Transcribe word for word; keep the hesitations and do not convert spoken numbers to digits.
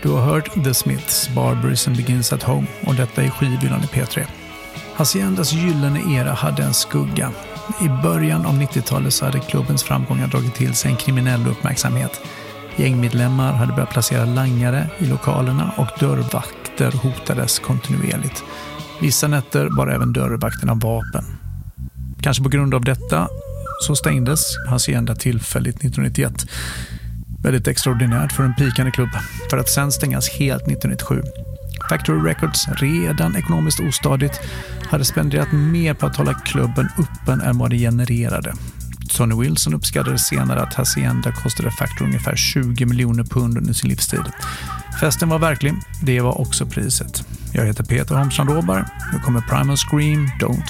Du har hört The Smiths, Barbarism Begins at Home, och detta är skivhyllan i P tre. Haciendas gyllene era hade en skugga. I början av nittiotalet så hade klubbens framgångar dragit till sig en kriminell uppmärksamhet. Gängmedlemmar hade börjat placera langare i lokalerna och dörrvakter hotades kontinuerligt. Vissa nätter bar även dörrvakterna vapen. Kanske på grund av detta så stängdes Hacienda tillfälligt nittonhundranittioett. Väldigt extraordinärt för en pikande klubb, för att sen stängas helt nittonhundranittiosju. Factory Records, redan ekonomiskt ostadigt, hade spenderat mer på att hålla klubben öppen än vad det genererade. Tony Wilson uppskattade senare att Hacienda kostade Factory ungefär tjugo miljoner pund under sin livstid. Festen var verklig, det var också priset. Jag heter Peter Holmstrand Åberg, nu kommer Primal Scream, Don't